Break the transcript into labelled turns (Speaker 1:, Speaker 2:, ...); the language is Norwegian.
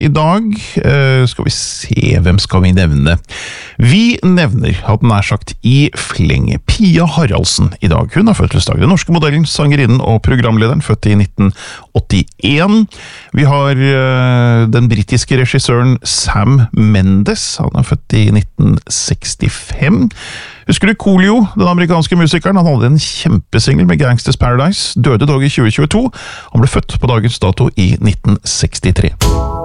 Speaker 1: I dag skal vi se, hvem skal vi nevne? Vi nevner, hadde nær sagt, i fleng Pia Haraldsen i dag. Hun har fødselsdag. Den norske modellen, sangerinnen og programlederen, født i 1981. Vi har den britiske regissøren Sam Mendes. Han er født i 1965. Husker du Coolio, den amerikanske musikeren? Han hadde en kjempesingel med Gangsters Paradise. Døde dog i 2022. Han ble født på dagens dato i 1963.